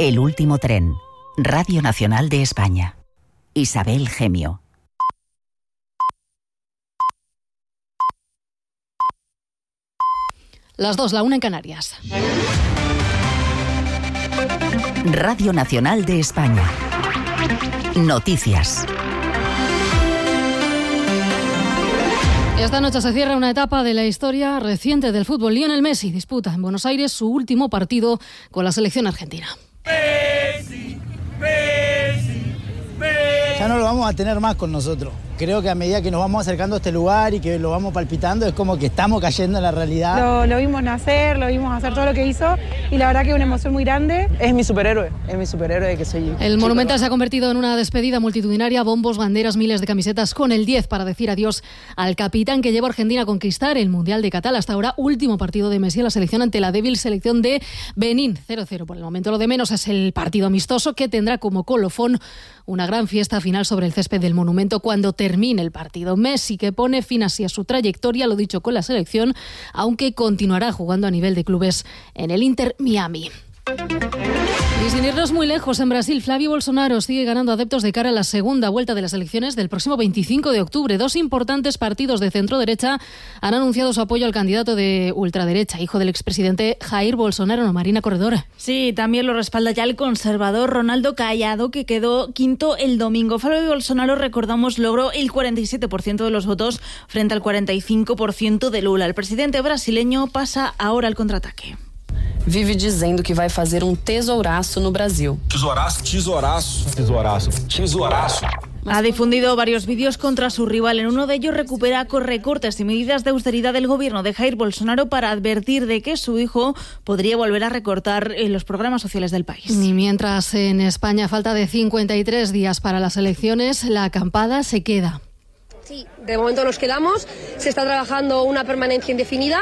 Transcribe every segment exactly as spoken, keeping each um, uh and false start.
El último tren. Radio Nacional de España. Isabel Gemio. Las dos, la una en Canarias. Radio Nacional de España. Noticias. Esta noche se cierra una etapa de la historia reciente del fútbol. Lionel Messi disputa en Buenos Aires su último partido con la selección argentina. Messi, Messi, Messi. Ya no lo vamos a tener más con nosotros. Creo que a medida que nos vamos acercando a este lugar y que lo vamos palpitando, es como que estamos cayendo en la realidad. Lo, lo vimos nacer, lo vimos hacer todo lo que hizo y la verdad que es una emoción muy grande. Es mi superhéroe, es mi superhéroe que soy yo. El Monumental se ha convertido en una despedida multitudinaria, bombos, banderas, miles de camisetas con el diez para decir adiós al capitán que llevó a Argentina a conquistar el Mundial de Qatar. Hasta ahora, último partido de Messi en la selección ante la débil selección de Benín. cero cero por el momento. Lo de menos es el partido amistoso que tendrá como colofón una gran fiesta final sobre el césped del Monumento cuando termine el partido. Messi, que pone fin así a su trayectoria, lo dicho con la selección, aunque continuará jugando a nivel de clubes en el Inter Miami. Y sin irnos muy lejos, en Brasil, Flavio Bolsonaro sigue ganando adeptos de cara a la segunda vuelta de las elecciones del próximo veinticinco de octubre. Dos importantes partidos de centro-derecha han anunciado su apoyo al candidato de ultraderecha, hijo del expresidente Jair Bolsonaro. Marina Corredora. Sí, también lo respalda ya el conservador Ronaldo Caiado, que quedó quinto el domingo. Flavio Bolsonaro, recordamos, logró el cuarenta y siete por ciento de los votos frente al cuarenta y cinco por ciento de Lula. El presidente brasileño pasa ahora al contraataque. Vive dizendo que vai fazer um tesouraço no Brasil. Tesouraço, tesouraço, tesouraço, tesouraço. Ha difundido varios vídeos contra su rival. En uno de ellos recupera recortes y medidas de austeridad del gobierno de Jair Bolsonaro para advertir de que su hijo podría volver a recortar los programas sociales del país. Y mientras en España falta de cincuenta y tres días para las elecciones, la acampada se queda. Sí, de momento nos quedamos. Se está trabajando una permanencia indefinida.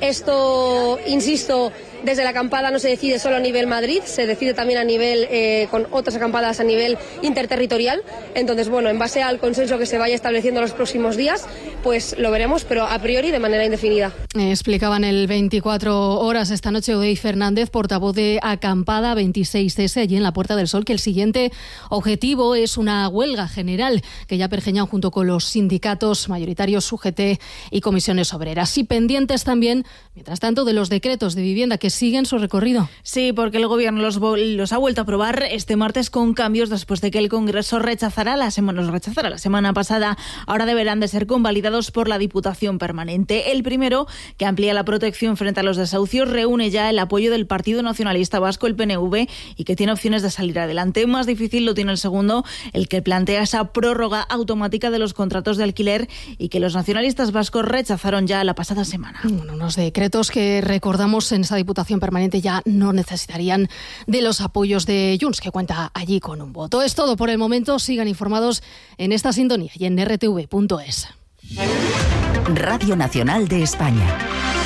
Esto, insisto, desde la acampada no se decide solo a nivel Madrid, se decide también a nivel, eh, con otras acampadas a nivel interterritorial. Entonces, bueno, en base al consenso que se vaya estableciendo en los próximos días, pues lo veremos, pero a priori de manera indefinida. Eh, explicaban el veinticuatro horas esta noche Odey Fernández, portavoz de Acampada veintiséis ese, allí en la Puerta del Sol, que el siguiente objetivo es una huelga general que ya pergeñan junto con los sindicatos mayoritarios U G T y comisiones obreras. Y pendientes también, mientras tanto, de los decretos de vivienda que siguen su recorrido. Sí, porque el Gobierno los, los ha vuelto a aprobar este martes con cambios después de que el Congreso rechazara la semana, los rechazara la semana pasada. Ahora deberán de ser convalidados por la Diputación Permanente. El primero, que amplía la protección frente a los desahucios, reúne ya el apoyo del Partido Nacionalista Vasco, el P N V, y que tiene opciones de salir adelante. Más difícil lo tiene el segundo, el que plantea esa prórroga automática de los contratos de alquiler y que los nacionalistas vascos rechazaron ya la pasada semana. Bueno, unos decretos que recordamos en esa Diputación Permanente ya no necesitarían de los apoyos de Junts, que cuenta allí con un voto. Es todo por el momento. Sigan informados en esta sintonía y en r t v punto es. Radio Nacional de España.